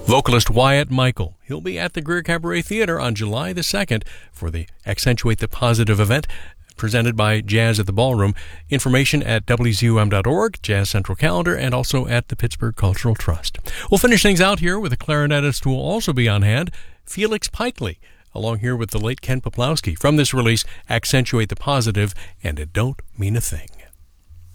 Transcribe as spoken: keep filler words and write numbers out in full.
Vocalist Wyatt Michael. He'll be at the Greer Cabaret Theatre on July the second for the Accentuate the Positive event presented by Jazz at the Ballroom. Information at W Z U M dot org, Jazz Central Calendar, and also at the Pittsburgh Cultural Trust. We'll finish things out here with a clarinetist who will also be on hand, Felix Pikely, along here with the late Ken Poplowski. From this release, Accentuate the Positive, and It Don't Mean a Thing.